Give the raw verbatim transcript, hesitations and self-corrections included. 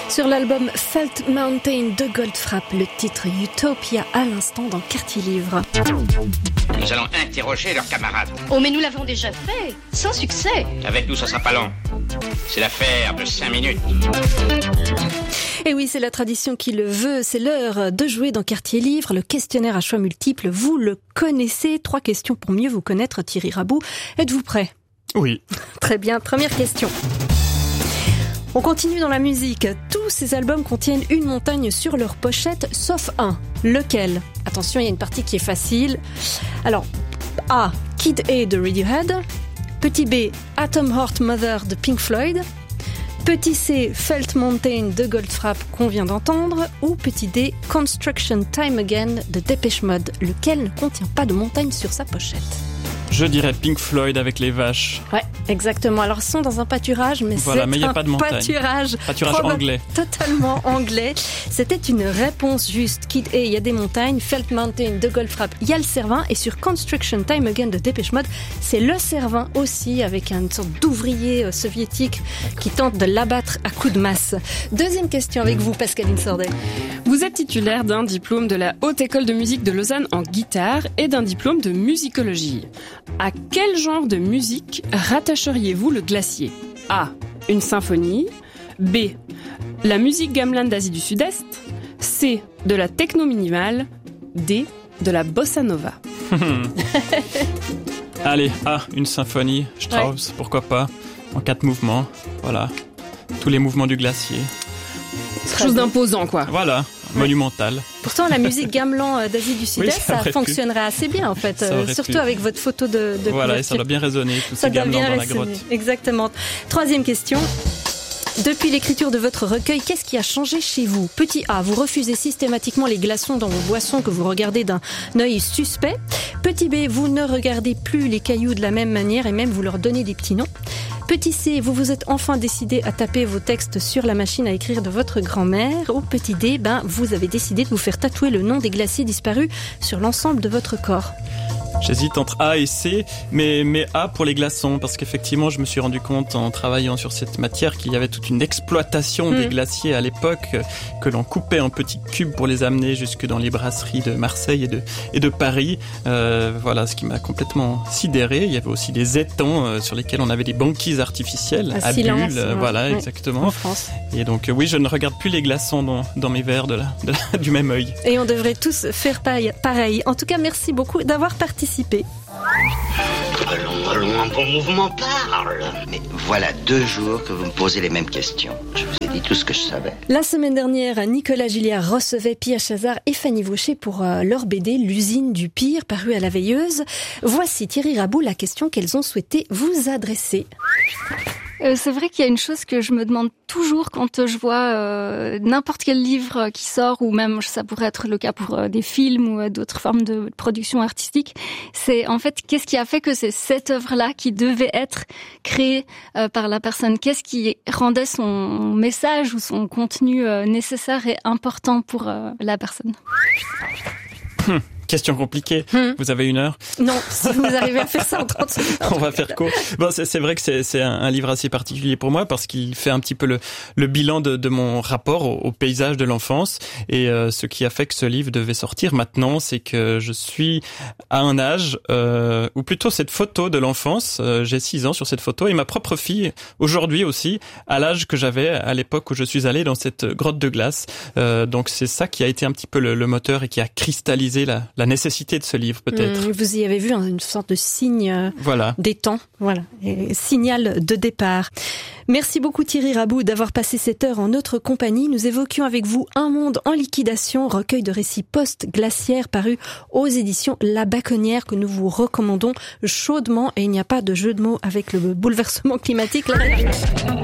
Sur l'album Felt Mountain de Goldfrapp, le titre Utopia à l'instant dans Quartier Livre. Nous allons interroger leurs camarades. Oh, mais nous l'avons déjà fait, sans succès. Avec nous, ça sera pas long. C'est l'affaire de cinq minutes. Et oui, c'est la tradition qui le veut. C'est l'heure de jouer dans Quartier Livre. Le questionnaire à choix multiples, vous le connaissez. Trois questions pour mieux vous connaître, Thierry Raboud. Êtes-vous prêt ? Oui. Très bien, première question. On continue dans la musique. Tous ces albums contiennent une montagne sur leur pochette, sauf un. Lequel ? Attention, il y a une partie qui est facile. Alors, A. Kid A de Radiohead. Petit B. Atom Heart Mother de Pink Floyd. Petit C. Felt Mountain de Goldfrapp qu'on vient d'entendre. Ou petit D. Construction Time Again de Depeche Mode, lequel ne contient pas de montagne sur sa pochette. Je dirais Pink Floyd avec les vaches. Ouais, exactement. Alors, ils sont dans un pâturage, mais voilà, c'est mais y a un pas de montagne. pâturage, Pâturage proba- anglais. Totalement anglais. C'était une réponse juste. Kid A, il y a des montagnes. Felt Mountain de Goldfrapp, il y a le Cervin. Et sur Construction Time Again de Depeche Mode, c'est le Cervin aussi, avec une sorte d'ouvrier euh, soviétique qui tente de l'abattre à coups de masse. Deuxième question avec vous, Pascaline Sordet. Vous êtes titulaire d'un diplôme de la Haute École de musique de Lausanne en guitare et d'un diplôme de musicologie. À quel genre de musique rattacheriez-vous le glacier ? A. Une symphonie. B. La musique gamelan d'Asie du Sud-Est. C. De la techno minimale. D. De la bossa nova. Allez, A. Une symphonie. Strauss, ouais. Pourquoi pas. En quatre mouvements. Voilà. Tous les mouvements du glacier. Quelque chose d'imposant, quoi. Voilà. Monumental. Pourtant, la musique gamelan d'Asie du Sud-Est, oui, ça, ça fonctionnerait pu. assez bien, en fait. Euh, surtout pu. Avec votre photo de, de Voilà, couverture. Et ça doit bien résonner, tous ça ces gamelans dans résonner. la grotte. Exactement. Troisième question. Depuis l'écriture de votre recueil, qu'est-ce qui a changé chez vous ? Petit A, vous refusez systématiquement les glaçons dans vos boissons que vous regardez d'un œil suspect. Petit B, vous ne regardez plus les cailloux de la même manière et même vous leur donnez des petits noms. Petit C, vous vous êtes enfin décidé à taper vos textes sur la machine à écrire de votre grand-mère. Ou petit D, ben, vous avez décidé de vous faire tatouer le nom des glaciers disparus sur l'ensemble de votre corps. J'hésite entre A et C, mais, mais A pour les glaçons, parce qu'effectivement, je me suis rendu compte en travaillant sur cette matière qu'il y avait toute une exploitation mmh. des glaciers à l'époque, que l'on coupait en petits cubes pour les amener jusque dans les brasseries de Marseille et de, et de Paris. Euh, voilà, ce qui m'a complètement sidéré. Il y avait aussi des étangs euh, sur lesquels on avait des banquises artificielles, à, à silence, bulles, euh, ouais. voilà, ouais. exactement. En France. Et donc, euh, oui, je ne regarde plus les glaçons dans, dans mes verres de la, de la, du même œil. Et on devrait tous faire pareil. En tout cas, merci beaucoup d'avoir participé. Allons, allons, un bon mouvement parle. Mais voilà deux jours que vous me posez les mêmes questions. Je vous ai dit tout ce que je savais. La semaine dernière, Nicolas Gilliard recevait Pia Chazard et Fanny Vaucher pour euh, leur B D L'usine du pire, paru à La Veilleuse. Voici Thierry Raboud, la question qu'elles ont souhaité vous adresser. Euh, c'est vrai qu'il y a une chose que je me demande toujours quand je vois euh, n'importe quel livre qui sort, ou même ça pourrait être le cas pour euh, des films ou euh, d'autres formes de production artistique, c'est en fait qu'est-ce qui a fait que c'est cette œuvre-là qui devait être créée euh, par la personne ? Qu'est-ce qui rendait son message ou son contenu euh, nécessaire et important pour euh, la personne ? Hum. Question compliquée. Hmm. Vous avez une heure ? Non, si vous arrivez à faire ça en trente secondes. On va faire court. Bon, c'est, c'est vrai que c'est, c'est un, un livre assez particulier pour moi parce qu'il fait un petit peu le, le bilan de, de mon rapport au, au paysage de l'enfance. Et euh, ce qui a fait que ce livre devait sortir maintenant, c'est que je suis à un âge, euh, ou plutôt cette photo de l'enfance, euh, j'ai six ans sur cette photo, et ma propre fille, aujourd'hui aussi, à l'âge que j'avais à l'époque où je suis allé dans cette grotte de glace. Euh, donc c'est ça qui a été un petit peu le, le moteur et qui a cristallisé la la nécessité de ce livre, peut-être. Mmh, vous y avez vu une sorte de signe voilà. des temps, voilà, et signal de départ. Merci beaucoup Thierry Raboud d'avoir passé cette heure en notre compagnie. Nous évoquions avec vous Un monde en liquidation, recueil de récits post-glaciaires paru aux éditions La Baconnière que nous vous recommandons chaudement. Et il n'y a pas de jeu de mots avec le bouleversement climatique. Là.